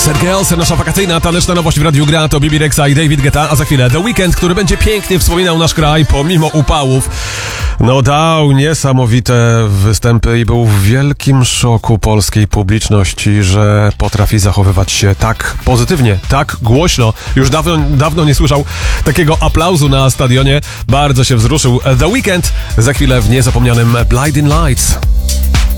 Sad Girls, nasza wakacyjna taneczna nowość w Radiu Gra to Bibi Rexha i David Guetta, a za chwilę The Weeknd, który będzie pięknie wspominał nasz kraj pomimo upałów. No dał niesamowite występy i był w wielkim szoku polskiej publiczności, że potrafi zachowywać się tak pozytywnie, tak głośno. Już dawno nie słyszał takiego aplauzu na stadionie. Bardzo się wzruszył The Weeknd. Za chwilę w niezapomnianym Blinding Lights.